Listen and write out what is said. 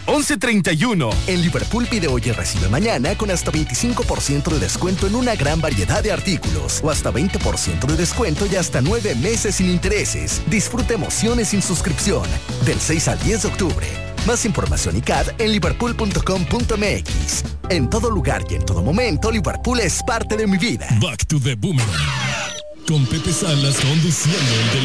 1131. En Liverpool pide hoy y recibe mañana con hasta 25% de descuento en una gran variedad de artículos o hasta 20% de descuento y hasta 9 meses sin intereses. Disfruta emociones sin suscripción. Del 6 al 10 de octubre. Más información y CAD en liverpool.com.mx. En todo lugar y en todo momento, Liverpool es parte de mi vida. Back to the Boomerang. Con Pepe Salas conduciendo el